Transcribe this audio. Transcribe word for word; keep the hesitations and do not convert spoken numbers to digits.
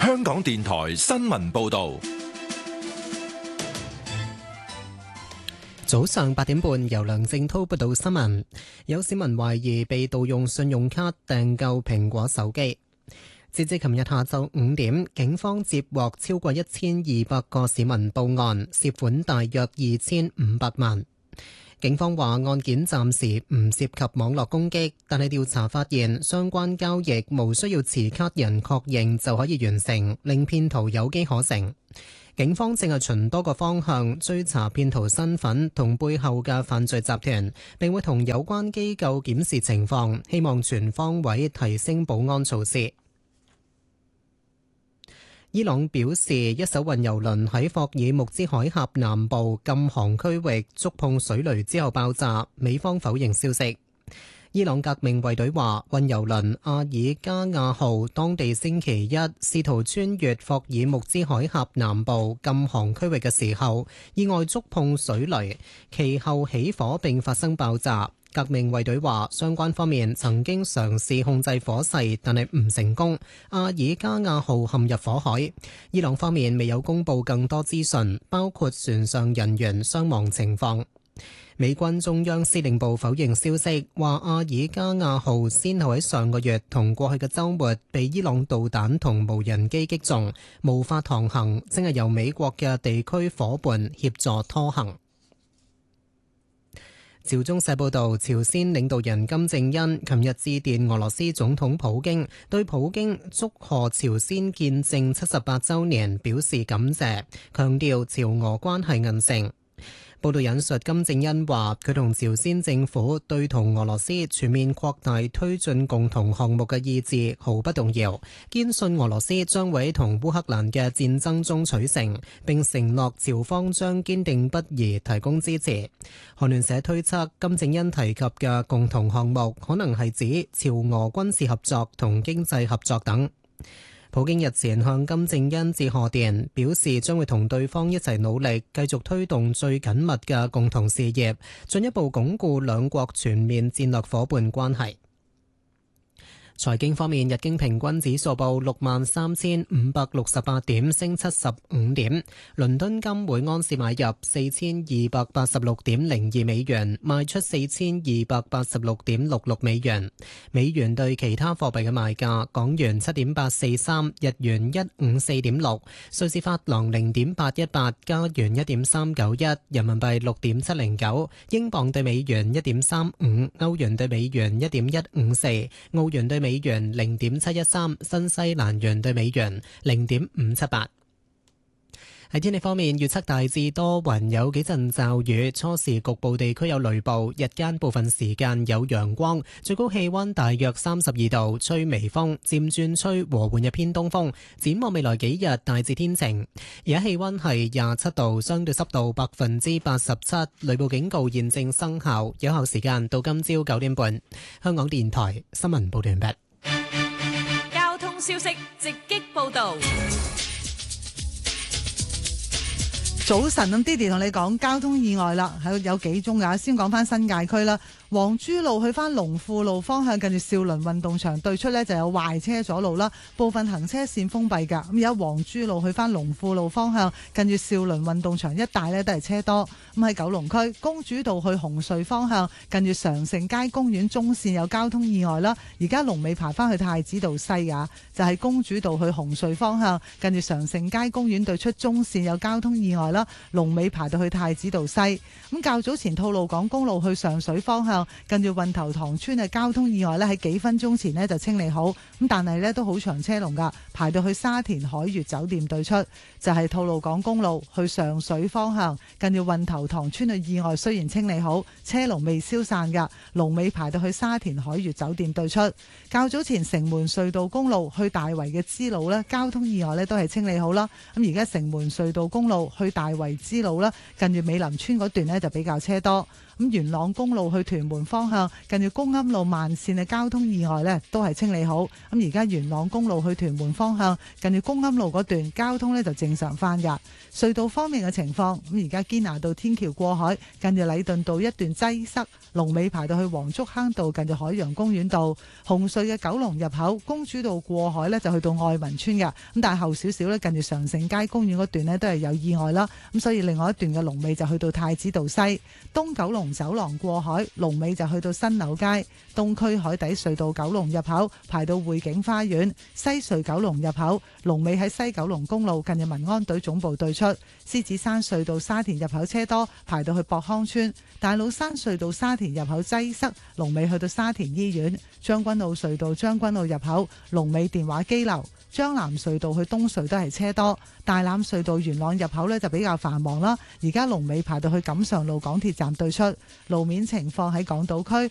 香港電台新聞報道。 早上八點半，由梁正滔報道新聞。有市民懷疑被盜用信用卡訂購蘋果手機。截至琴日下晝五點，警方接獲超過一千二百個市民報案，涉款大約二千五百萬。警方話案件暫時唔涉及網絡攻擊，但係調查發現相關交易無需要持卡人確認就可以完成，令騙徒有機可乘。警方正係循多個方向追查騙徒身份同背後嘅犯罪集團，並會同有關機構檢視情況，希望全方位提升保安措施。伊朗表示，一艘運油輪喺霍爾木茲海峽南部禁航區域觸碰水雷之後爆炸，美方否認消息。伊朗革命衛隊話，運油輪阿爾加亞號當地星期一試圖穿越霍爾木茲海峽南部禁航區域嘅時候，意外觸碰水雷，其後起火並發生爆炸。革命衛隊話，相關方面曾經嘗試控制火勢，但係唔成功。阿爾加亞號陷入火海。伊朗方面未有公布更多資訊，包括船上人員傷亡情況。美軍中央司令部否認消息，話阿爾加亞號先後喺上個月同過去嘅週末被伊朗導彈同無人機擊中，無法航行，正係由美國嘅地區夥伴協助拖行。朝中社報導，朝鮮領導人金正恩琴日致電俄羅斯總統普京，對普京祝賀朝鮮建政七十八週年表示感謝，強調朝俄關係韌性。報道引述金正恩話，佢同朝鮮政府對同俄羅斯全面擴大推進共同項目嘅意志毫不動搖，堅信俄羅斯將會喺同烏克蘭嘅戰爭中取勝，並承諾朝方將堅定不移提供支持。韓聯社推測，金正恩提及嘅共同項目可能係指朝俄軍事合作同經濟合作等。普京日前向金正恩致賀電，表示將會同對方一齊努力，繼續推動最緊密嘅共同事業，進一步鞏固兩國全面戰略夥伴關係。財經方面，日經平均指數報六萬三千五百六十八點，升七十五點。倫敦金每盎司買入四千二百八十六點零二美元，賣出四千二百八十六點六六美元。美元對其他貨幣嘅賣價：港元七點八四三，日元一五四點六，瑞士法郎零點八一八，加元一點三九一，人民幣六點七零九，英鎊對美元一點三五，歐元對美元一點一五四，澳元對美元零點七一三，新西蘭元對美元零點五七八。喺天氣方面，預測大致多雲，有幾陣驟雨，初時局部地區有雷暴，日間部分時間有陽光，最高氣溫大約三十二度，吹微風，漸轉吹和緩嘅偏東風。展望未來幾日，大致天晴。而家氣溫係廿七度，相對濕度百分之八十七，雷暴警告現正生效，有效時間到今朝九點半。香港電台新聞報道完畢。 交通消息直擊報道。 早晨，咁 Didi 同你講交通意外啦，係有幾宗噶。先講翻新界區啦，黃珠路去翻龍富路方向，近住兆麟運動場對出呢就有壞車阻路啦，部分行車線封閉噶。咁而家黃珠路去翻龍富路方向，近住兆麟運動場一帶呢都係車多。咁喺九龍區公主道去紅隧方向，近住常盛街公園中線有交通意外啦。而家龍尾排翻去太子道西噶，就係、是、公主道去紅隧方向，近住常盛街公園對出中線有交通意外啦。龍尾排到去太子道西。咁較早前吐露港公路去上水方向，近住運頭塘村嘅交通意外呢，喺幾分鐘前呢就清理好。咁但係呢都好長車龍噶，排到去沙田海悅酒店對出，就係吐露港公路去上水方向，近住運頭塘村嘅意外雖然清理好，車龍未消散噶，龍尾排到去沙田海悅酒店對出。較早前城門隧道公路去大圍嘅支路呢，交通意外呢都係清理好啦。咁而家城門隧道公路去大圍支路啦，近住美林村嗰段呢就比較車多。 咁元朗公路去屯門方向近住公庵路慢線嘅交通意外呢都係清理好。咁而家元朗公路去屯門方向近住公庵路嗰段交通呢就正常翻㗎。隧道方面嘅情況，咁而家堅拿道天橋過海近住禮頓道一段擠塞，龍尾排到去黃竹坑道近住海洋公園道。紅隧嘅九龍入口公主道過海呢就去到愛民村㗎，咁但係後少少呢近住常盛街公園嗰段呢都係有意外啦，咁所以另外一段嘅龍尾就去到太子道西。東九龍走廊過海龍尾就去到新柳街。東區海底隧道九龍入口排到匯景花園。西隧九龍入口龍尾喺西九龍公路近住民安隊總部對出。獅子山隧道沙田入口車多排到去博康村。大老山隧道沙田入口擠塞龍尾去到沙田醫院。將軍澳隧道將軍澳入口龍尾電話機樓。將南隧道去東隧都係車多。大欖隧道元朗入口呢就比較繁忙啦，而家龍尾排到去錦上路港鐵站對出。路面情況喺港島區